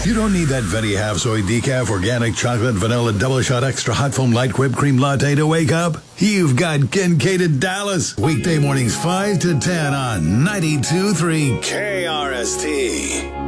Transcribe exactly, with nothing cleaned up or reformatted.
You don't need that Venti half soy decaf organic chocolate vanilla double shot extra hot foam light whipped cream latte to wake up. You've got Kincaid Dallas. Weekday mornings five to ten on ninety-two point three K R S T.